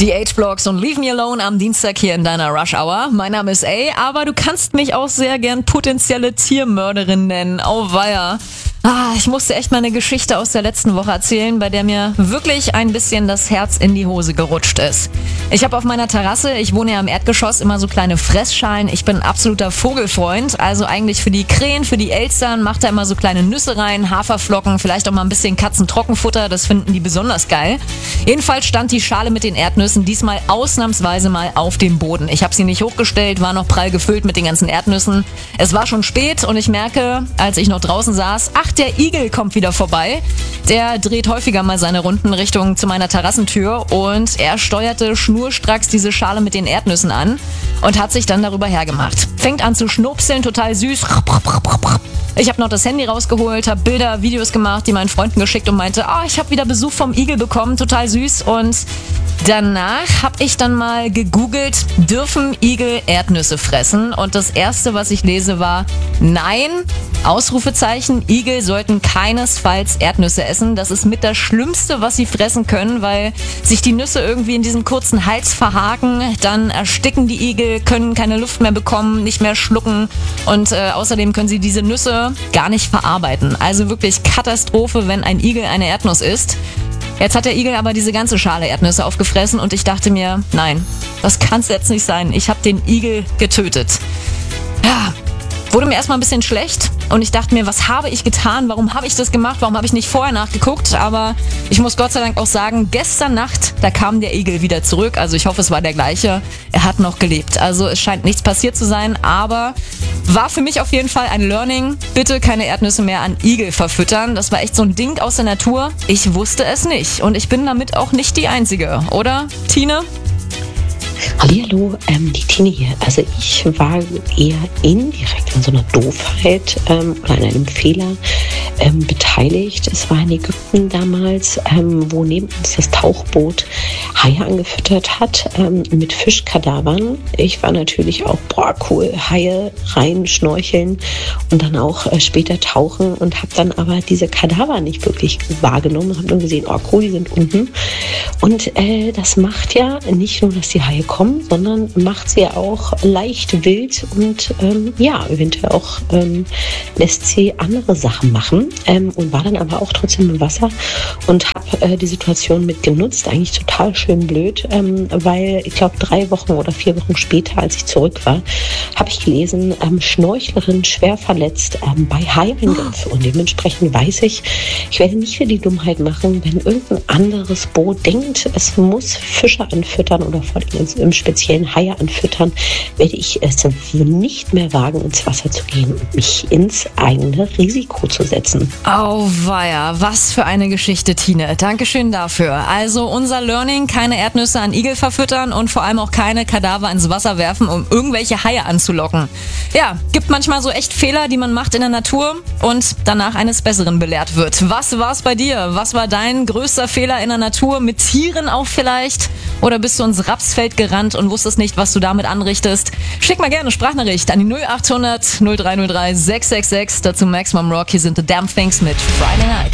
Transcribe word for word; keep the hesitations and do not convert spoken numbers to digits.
Die H-Blocks und Leave Me Alone am Dienstag hier in deiner Rush Hour. Mein Name ist A, aber du kannst mich auch sehr gern potenzielle Tiermörderin nennen. Auweia. Ah, ich musste echt mal eine Geschichte aus der letzten Woche erzählen, bei der mir wirklich ein bisschen das Herz in die Hose gerutscht ist. Ich habe auf meiner Terrasse, ich wohne ja im Erdgeschoss, immer so kleine Fressschalen. Ich bin absoluter Vogelfreund, also eigentlich für die Krähen, für die Elstern, macht da immer so kleine Nüsse rein, Haferflocken, vielleicht auch mal ein bisschen Katzentrockenfutter, das finden die besonders geil. Jedenfalls stand die Schale mit den Erdnüssen diesmal ausnahmsweise mal auf dem Boden. Ich habe sie nicht hochgestellt, war noch prall gefüllt mit den ganzen Erdnüssen. Es war schon spät und ich merke, als ich noch draußen saß, ach, der Igel kommt wieder vorbei. Der dreht häufiger mal seine Runden Richtung zu meiner Terrassentür und er steuerte schnurstracks diese Schale mit den Erdnüssen an und hat sich dann darüber hergemacht. Fängt an zu schnupseln, total süß. Ich habe noch das Handy rausgeholt, habe Bilder, Videos gemacht, die meinen Freunden geschickt und meinte, oh, ich habe wieder Besuch vom Igel bekommen, total süß. Und danach habe ich dann mal gegoogelt, dürfen Igel Erdnüsse fressen? Und das erste, was ich lese, war, nein, Ausrufezeichen, Igel sollten keinesfalls Erdnüsse essen. Das ist mit das Schlimmste, was sie fressen können, weil sich die Nüsse irgendwie in diesem kurzen Hals verhaken. Dann ersticken die Igel, können keine Luft mehr bekommen, nicht mehr schlucken und äh, außerdem können sie diese Nüsse gar nicht verarbeiten. Also wirklich Katastrophe, wenn ein Igel eine Erdnuss isst. Jetzt hat der Igel aber diese ganze Schale Erdnüsse aufgefressen und ich dachte mir, nein, das kann's jetzt nicht sein. Ich habe den Igel getötet. Ja, wurde mir erstmal ein bisschen schlecht und ich dachte mir, was habe ich getan? Warum habe ich das gemacht? Warum habe ich nicht vorher nachgeguckt? Aber ich muss Gott sei Dank auch sagen, gestern Nacht, da kam der Igel wieder zurück. Also ich hoffe, es war der gleiche. Er hat noch gelebt. Also es scheint nichts passiert zu sein, aber war für mich auf jeden Fall ein Learning. Bitte keine Erdnüsse mehr an Igel verfüttern. Das war echt so ein Ding aus der Natur. Ich wusste es nicht und ich bin damit auch nicht die Einzige, oder, Tine? Hallihallo, ähm, die Tine hier. Also ich war eher indirekt an so einer Doofheit ähm, oder an einem Fehler ähm, beteiligt. Es war in Ägypten damals, ähm, wo neben uns das Tauchboot Haie angefüttert hat ähm, mit Fischkadavern. Ich war natürlich auch, boah cool, Haie rein, schnorcheln und dann auch äh, später tauchen und habe dann aber diese Kadaver nicht wirklich wahrgenommen. Habe nur gesehen, oh cool, die sind unten. Und äh, das macht ja nicht nur, dass die Haie kommen, sondern macht sie ja auch leicht wild und ähm, ja, eventuell auch ähm, lässt sie andere Sachen machen ähm, und war dann aber auch trotzdem im Wasser und habe äh, die Situation mitgenutzt, eigentlich total schön blöd, ähm, weil ich glaube drei Wochen oder vier Wochen später, als ich zurück war, habe ich gelesen, ähm, Schnorchlerin schwer verletzt ähm, bei Haiangriff und dementsprechend weiß ich, ich werde nicht für die Dummheit machen, wenn irgendein anderes Boot denkt, es muss Fische anfüttern oder vor allem im speziellen Haie anfüttern, werde ich es nicht mehr wagen, ins Wasser zu gehen und mich ins eigene Risiko zu setzen. Auweia, was für eine Geschichte, Tine. Dankeschön dafür. Also unser Learning, keine Erdnüsse an Igel verfüttern und vor allem auch keine Kadaver ins Wasser werfen, um irgendwelche Haie anzulocken. Ja, gibt manchmal so echt Fehler, die man macht in der Natur und danach eines Besseren belehrt wird. Was war's bei dir? Was war dein größter Fehler in der Natur? Mit Tieren auch vielleicht? Oder bist du ins Rapsfeld gerannt und wusstest nicht, was du damit anrichtest? Schick mal gerne eine Sprachnachricht an die null acht hundert null drei null drei sechs sechs sechs. Dazu Maximum Rock. Hier sind The Damn Things mit Friday Night.